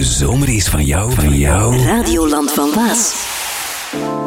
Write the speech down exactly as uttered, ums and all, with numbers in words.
De zomer is van jou, van jou. Radioland van Waas.